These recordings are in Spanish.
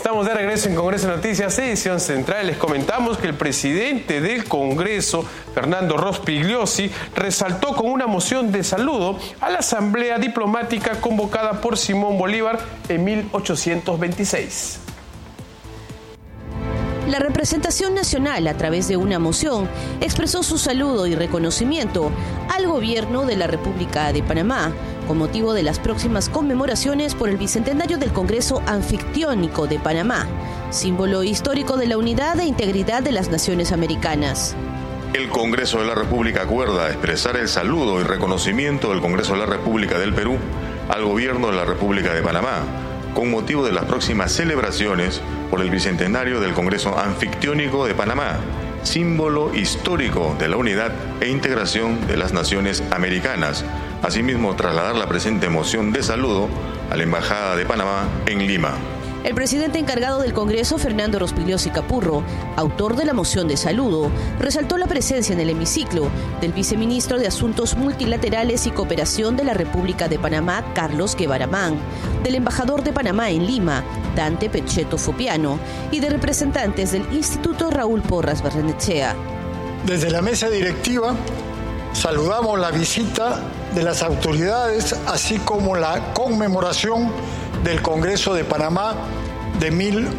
Estamos de regreso en Congreso Noticias, edición central. Les comentamos que el presidente del Congreso, Fernando Rospigliosi, resaltó con una moción de saludo a la asamblea diplomática convocada por Simón Bolívar en 1826. La representación nacional, a través de una moción, expresó su saludo y reconocimiento al gobierno de la República de Panamá, con motivo de las próximas conmemoraciones por el bicentenario del Congreso Anfictiónico de Panamá, símbolo histórico de la unidad e integridad de las naciones americanas. El Congreso de la República acuerda expresar el saludo y reconocimiento del Congreso de la República del Perú al gobierno de la República de Panamá, con motivo de las próximas celebraciones por el bicentenario del Congreso Anfictiónico de Panamá, símbolo histórico de la unidad e integración de las naciones americanas. Asimismo, trasladar la presente moción de saludo a la Embajada de Panamá en Lima. El presidente encargado del Congreso, Fernando Rospigliosi Capurro, autor de la moción de saludo, resaltó la presencia en el hemiciclo del viceministro de Asuntos Multilaterales y Cooperación de la República de Panamá, Carlos Guevara Mann, del embajador de Panamá en Lima, Dante Pechetto Fopiano, y de representantes del Instituto Raúl Porras Barrenechea. Desde la mesa directiva saludamos la visita de las autoridades, así como la conmemoración del Congreso de Panamá de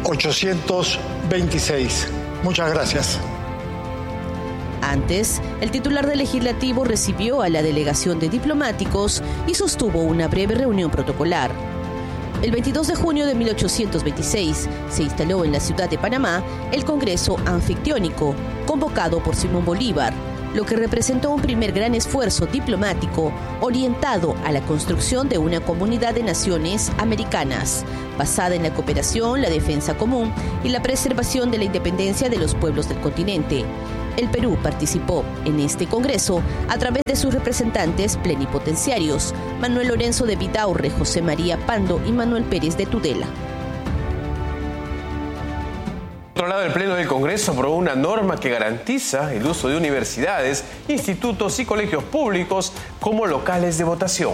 1826. Muchas gracias. Antes, el titular del Legislativo recibió a la delegación de diplomáticos y sostuvo una breve reunión protocolar. El 22 de junio de 1826 se instaló en la ciudad de Panamá el Congreso Anfictiónico, convocado por Simón Bolívar, lo que representó un primer gran esfuerzo diplomático orientado a la construcción de una comunidad de naciones americanas, basada en la cooperación, la defensa común y la preservación de la independencia de los pueblos del continente. El Perú participó en este congreso a través de sus representantes plenipotenciarios, Manuel Lorenzo de Vidaurre, José María Pando y Manuel Pérez de Tudela. Por otro lado, el Pleno del Congreso aprobó una norma que garantiza el uso de universidades, institutos y colegios públicos como locales de votación.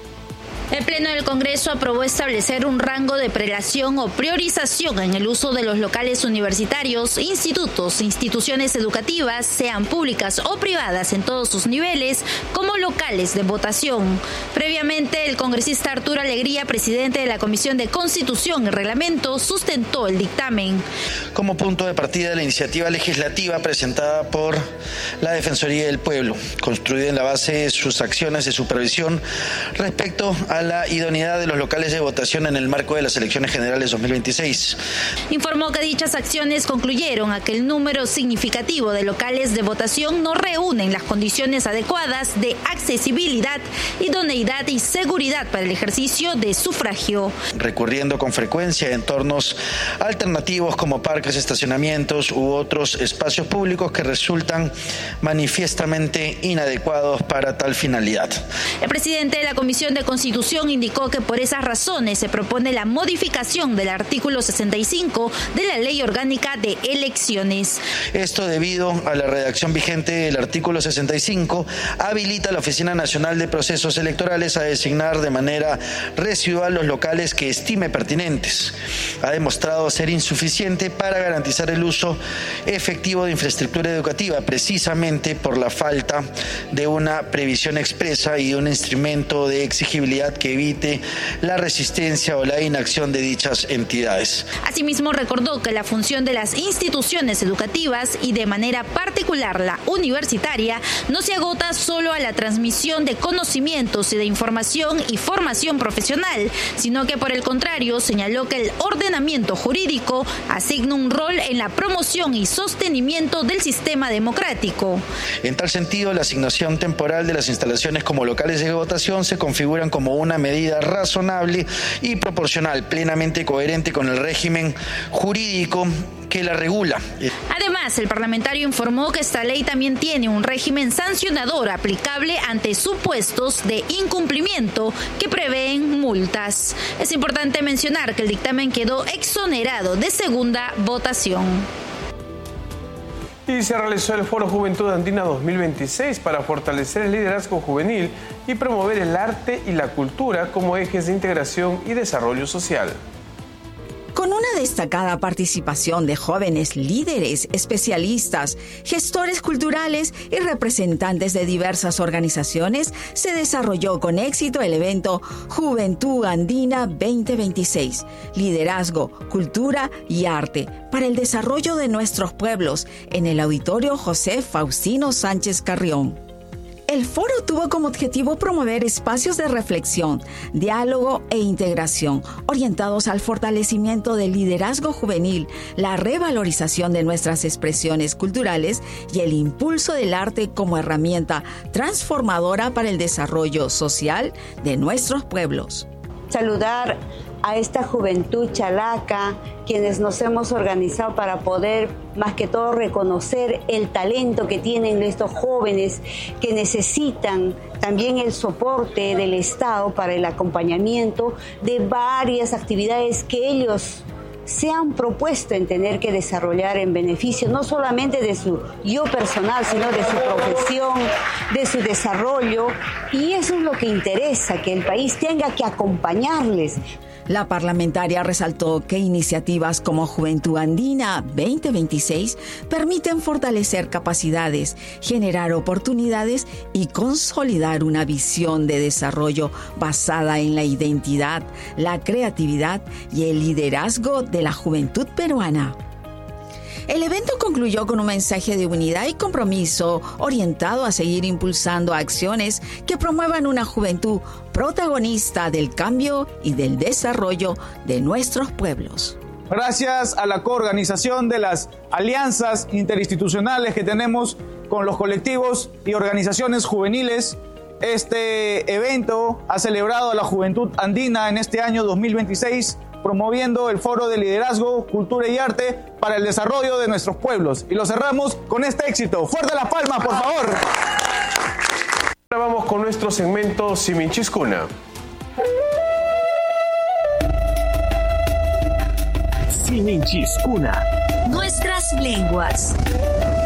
El Pleno del Congreso aprobó establecer un rango de prelación o priorización en el uso de los locales universitarios, institutos, instituciones educativas, sean públicas o privadas en todos sus niveles, como locales de votación. Previamente, el congresista Arturo Alegría, presidente de la Comisión de Constitución y Reglamento, sustentó el dictamen. Como punto de partida de la iniciativa legislativa presentada por la Defensoría del Pueblo, construida en la base de sus acciones de supervisión respecto a la idoneidad de los locales de votación en el marco de las elecciones generales 2026. Informó que dichas acciones concluyeron a que el número significativo de locales de votación no reúnen las condiciones adecuadas de accesibilidad, idoneidad y seguridad para el ejercicio de sufragio. Recurriendo con frecuencia a entornos alternativos como parques, estacionamientos u otros espacios públicos que resultan manifiestamente inadecuados para tal finalidad. El presidente de la Comisión de Constitución indicó que por esas razones se propone la modificación del artículo 65 de la Ley Orgánica de Elecciones. Esto debido a la redacción vigente del artículo 65 habilita a la Oficina Nacional de Procesos Electorales a designar de manera residual los locales que estime pertinentes. Ha demostrado ser insuficiente para garantizar el uso efectivo de infraestructura educativa, precisamente por la falta de una previsión expresa y de un instrumento de exigibilidad que evite la resistencia o la inacción de dichas entidades. Asimismo, recordó que la función de las instituciones educativas y de manera particular la universitaria no se agota solo a la transmisión de conocimientos y de información y formación profesional, sino que por el contrario señaló que el ordenamiento jurídico asigna un rol en la promoción y sostenimiento del sistema democrático. En tal sentido, la asignación temporal de las instalaciones como locales de votación se configuran como una medida razonable y proporcional, plenamente coherente con el régimen jurídico que la regula. Además, el parlamentario informó que esta ley también tiene un régimen sancionador aplicable ante supuestos de incumplimiento que prevén multas. Es importante mencionar que el dictamen quedó exonerado de segunda votación. Y se realizó el Foro Juventud Andina 2026 para fortalecer el liderazgo juvenil y promover el arte y la cultura como ejes de integración y desarrollo social. Con una destacada participación de jóvenes líderes, especialistas, gestores culturales y representantes de diversas organizaciones, se desarrolló con éxito el evento Juventud Andina 2026, Liderazgo, Cultura y Arte para el desarrollo de nuestros pueblos en el Auditorio José Faustino Sánchez Carrión. El foro tuvo como objetivo promover espacios de reflexión, diálogo e integración orientados al fortalecimiento del liderazgo juvenil, la revalorización de nuestras expresiones culturales y el impulso del arte como herramienta transformadora para el desarrollo social de nuestros pueblos. Saludar a esta juventud chalaca, quienes nos hemos organizado para poder, más que todo, reconocer el talento que tienen estos jóvenes que necesitan también el soporte del Estado para el acompañamiento de varias actividades que ellos se han propuesto en tener que desarrollar en beneficio no solamente de su yo personal, sino de su profesión, de su desarrollo, y eso es lo que interesa, que el país tenga que acompañarles. La parlamentaria resaltó que iniciativas como Juventud Andina 2026 permiten fortalecer capacidades, generar oportunidades y consolidar una visión de desarrollo basada en la identidad, la creatividad y el liderazgo de la juventud peruana. El evento concluyó con un mensaje de unidad y compromiso orientado a seguir impulsando acciones que promuevan una juventud protagonista del cambio y del desarrollo de nuestros pueblos. Gracias a la coorganización de las alianzas interinstitucionales que tenemos con los colectivos y organizaciones juveniles, este evento ha celebrado a la juventud andina en este año 2026, promoviendo el Foro de Liderazgo, Cultura y Arte para el desarrollo de nuestros pueblos. Y lo cerramos con este éxito. ¡Fuerte las palmas, por favor! Ahora vamos con nuestro segmento Siminchiscuna. Siminchiscuna. Nuestras lenguas.